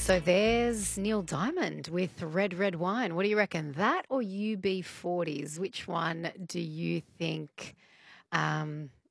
So there's Neil Diamond with Red Red Wine. What do you reckon? That or UB40s? Which one do you think